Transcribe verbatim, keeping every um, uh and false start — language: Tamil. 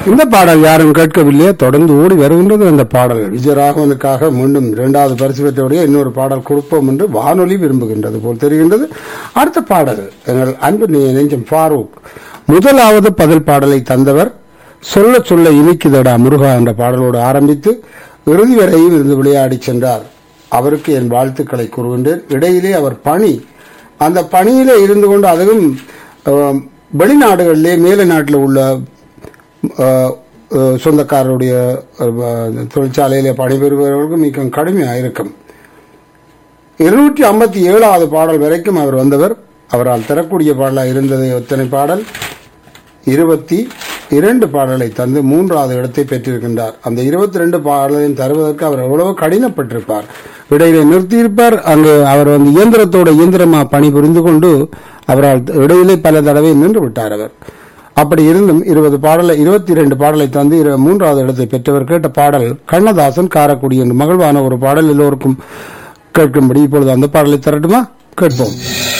இந்த பாடல் யாரும் கேட்கவில்லையே, தொடர்ந்து ஓடி வருகின்றது அந்த பாடல். விஜயராகவனுக்காக மீண்டும் இரண்டாவது பரிசு பெற்றவுடைய இன்னொரு பாடல் கொடுப்போம் என்று வானொலி விரும்புகின்றது போல் தெரிகின்றது. அடுத்த பாடல் எங்கள் அன்பு நெஞ்சம் ஃபாரூக் முதலாவது பதில் பாடலை தந்தவர். சொல்ல சொல்ல இனிக்குதடா முருகா என்ற பாடலோடு ஆரம்பித்து இறுதி வரையில் இருந்து விளையாடி சென்றார். அவருக்கு என் வாழ்த்துக்களை கூறுகின்றேன். இடையிலே அவர் பணி, அந்த பணியிலே இருந்து கொண்டு அதுவும் வெளிநாடுகளிலே மேல நாட்டில் உள்ள சொந்தக்காரருடைய தொழிற்சாலையிலே பணிபெறுபவர்களுக்கு மிக கடுமையாக இருக்கும். இருநூற்றி ஐம்பத்தி ஏழாவது பாடல் வரைக்கும் அவர் வந்தவர். அவரால் தரக்கூடிய பாடலாக இருந்தது எத்தனை பாடல்? இருபத்தி இரண்டு பாடலை தந்து மூன்றாவது இடத்தை பெற்றிருக்கின்றார். அந்த இருபத்தி இரண்டு பாடலையும் தருவதற்கு அவர் எவ்வளவு கடினப்பட்டிருப்பார். இடையிலே நிறுத்தியிருப்பார். அங்கு அவர் வந்து இயந்திரத்தோட இயந்திரமா பணி புரிந்து கொண்டு அவரால் இடையிலே பல தடவை நின்று விட்டார் அவர். அப்படி இருந்தும் இருபது பாடலை இருபத்தி இரண்டு பாடலை தந்து மூன்றாவது இடத்தை பெற்றவர். கேட்ட பாடல் கண்ணதாசன் காரக்குடி என்று மகிழ்வான ஒரு பாடல் எல்லோருக்கும் கேட்கும்படி இப்பொழுது அந்த பாடலை தரட்டுமா? கேட்போம்.